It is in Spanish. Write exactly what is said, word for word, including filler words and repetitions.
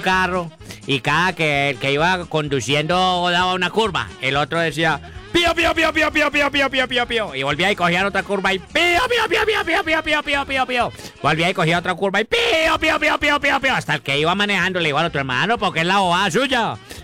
carro y cada que el que iba conduciendo daba una curva, el otro decía pío, pío, pío, pío, pío, pío, pío, pío, pío, pío, y volvía y cogía otra curva y pío, pío, pío, pío, pío, pío, pío, pío, pío, pío, volvía y cogía otra curva y pío, pío, pío, pío, pío, pío, hasta el que iba manejando le iba al otro hermano porque es la bobada suya.